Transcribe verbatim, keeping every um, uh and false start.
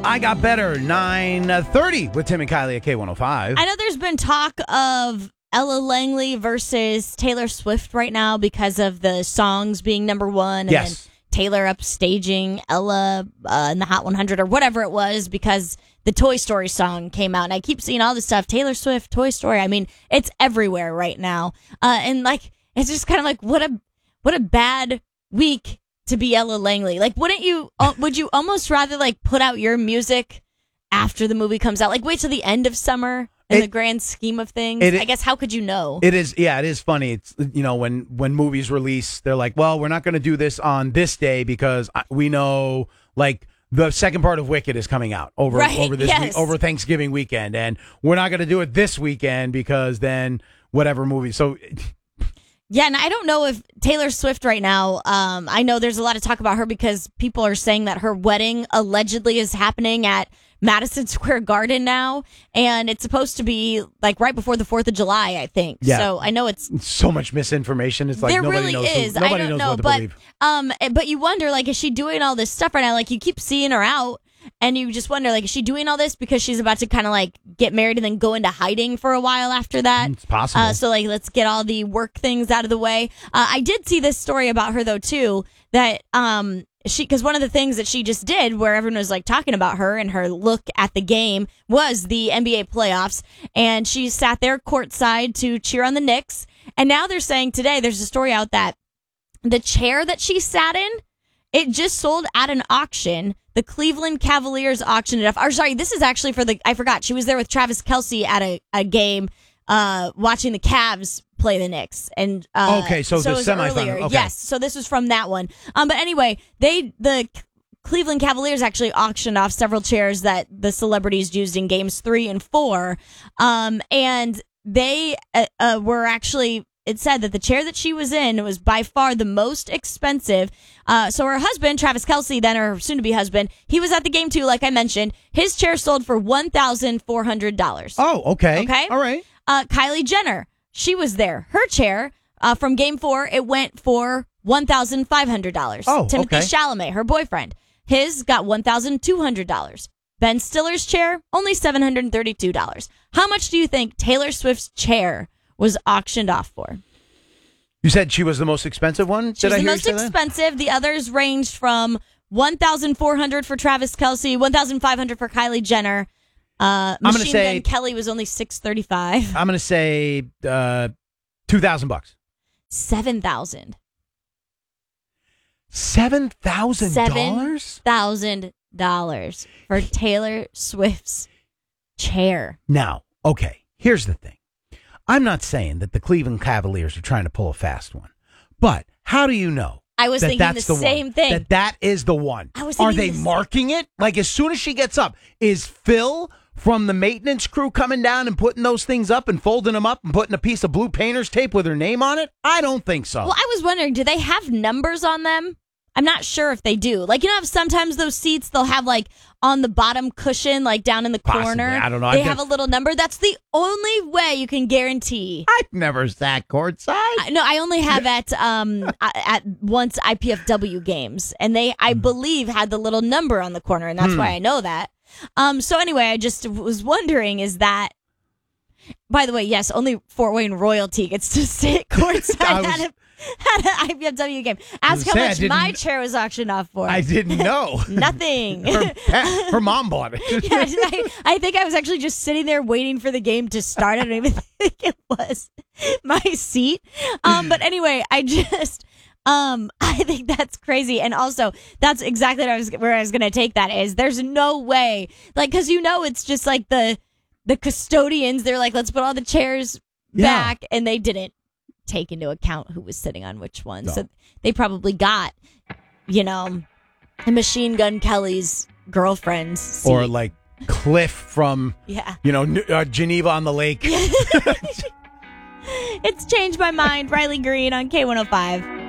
I Got Better, nine thirty with Tim and Kylie at K one oh five. I know there's been talk of Ella Langley versus Taylor Swift right now because of the songs being number one. And Yes. then Taylor upstaging Ella uh, in the Hot one hundred or whatever it was because the Toy Story song came out. And I keep seeing all this stuff. Taylor Swift, Toy Story. I mean, it's everywhere right now. Uh, and like, it's just kind of like, what a what a bad week to be Ella Langley. Like, wouldn't you, uh, would you almost rather like put out your music after the movie comes out? Like, wait till the end of summer in It- the grand scheme of things? it- I guess, how could you know? It is, yeah, it is funny. It's, you know, when, when movies release, they're like, well, we're not going to do this on this day because I- we know, like, the second part of Wicked is coming out over Right, over this yes. week, over Thanksgiving weekend, and we're not going to do it this weekend because then whatever movie. So, Yeah, and I don't know if Taylor Swift right now, um, I know there's a lot of talk about her because people are saying that her wedding allegedly is happening at Madison Square Garden now, and it's supposed to be like right before the fourth of July, I think. Yeah. So I know it's so much misinformation. It's like there nobody really knows. who- is. nobody I don't knows know, what to but believe. um, but you wonder like, is she doing all this stuff right now? Like you keep seeing her out, and you just wonder like, is she doing all this because she's about to kind of like get married and then go into hiding for a while after that? It's possible. Uh, so like, let's get all the work things out of the way. Uh, I did see this story about her though too, that um. She, because one of the things that she just did, where everyone was like talking about her and her look at the game, was the N B A playoffs, and she sat there courtside to cheer on the Knicks. And now they're saying today, there's a story out that the chair that she sat in, it just sold at an auction. The Cleveland Cavaliers auctioned it off. Or sorry, this is actually for the, I forgot, she was there with Travis Kelce at a, a game, uh, watching the Cavs play the Knicks. And uh, Okay, so the it was semifinal, earlier. okay. Yes, so this was from that one. Um, but anyway, they the Cleveland Cavaliers actually auctioned off several chairs that the celebrities used in games three and four. Um, and they uh, uh, were actually, it said that the chair that she was in was by far the most expensive. Uh, so her husband, Travis Kelce, then her soon-to-be husband, he was at the game too, like I mentioned. His chair sold for one thousand four hundred dollars. Oh, okay. Okay. All right. Uh, Kylie Jenner, she was there. Her chair uh, from game four, it went for one thousand five hundred dollars. Oh, Timothy okay. Chalamet, her boyfriend, his got one thousand two hundred dollars. Ben Stiller's chair, only seven hundred thirty-two dollars. How much do you think Taylor Swift's chair was auctioned off for? You said she was the most expensive one? She Did was I the hear most you say that? expensive. The others ranged from one thousand four hundred dollars for Travis Kelce, one thousand five hundred dollars for Kylie Jenner. Uh, gonna Machine say- Gun Kelly was only six hundred thirty-five dollars. I'm going to say uh, two thousand bucks. seven thousand dollars. seven thousand dollars? Seven thousand dollars for Taylor Swift's chair. Now, okay, here's the thing. I'm not saying that the Cleveland Cavaliers are trying to pull a fast one, but how do you know? I was that thinking that's the the same one, thing. That that is the one. I was Are thinking they the s- marking it? Like as soon as she gets up, is Phil from the maintenance crew coming down and putting those things up and folding them up and putting a piece of blue painter's tape with her name on it? I don't think so. Well, I was wondering, do they have numbers on them? I'm not sure if they do. Like, you know, how sometimes those seats, they'll have like on the bottom cushion, like down in the Possibly. corner. I don't know. They I've have nev- a little number. That's the only way you can guarantee. I've never sat courtside. I- No, I only have at um at once I P F W games, and they I believe had the little number on the corner, and that's why I know that. Um. So anyway, I just was wondering, is that? By the way, yes, only Fort Wayne royalty gets to sit courtside I was- at, a, at an I P F W game. Ask how gonna say, I much didn't- my chair was auctioned off for. I didn't know. Nothing. her, her mom bought it. Yeah, I, I think I was actually just sitting there waiting for the game to start. I don't even think it was my seat. Um, but anyway, I just, um, I think that's crazy. And also, that's exactly what I was, where I was going to take that is there's no way, like, because you know, it's just like the, the custodians, they're like, let's put all the chairs Yeah. back. And they didn't take into account who was sitting on which one. No. So they probably got, you know, Machine Gun Kelly's girlfriend's seat. Or like Cliff from, Yeah. you know, New- uh, Geneva on the Lake. It's changed my mind. Riley Green on K one oh five.